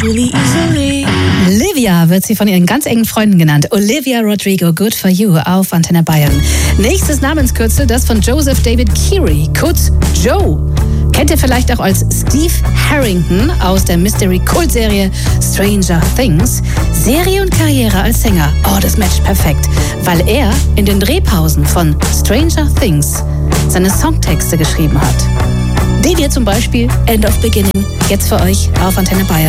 really easily. Olivia wird sie von ihren ganz engen Freunden genannt. Olivia Rodrigo, Good For You auf Antenne Bayern. Nächstes Namenskürzel, das von Joseph David Keary, kurz Joe. Kennt ihr vielleicht auch als Steve Harrington aus der Mystery-Kult-Serie Stranger Things. Serie und Karriere als Sänger. Oh, das matcht perfekt, weil er in den Drehpausen von Stranger Things seine Songtexte geschrieben hat. Den hier zum Beispiel, End of Beginning, jetzt für euch auf Antenne Bayern.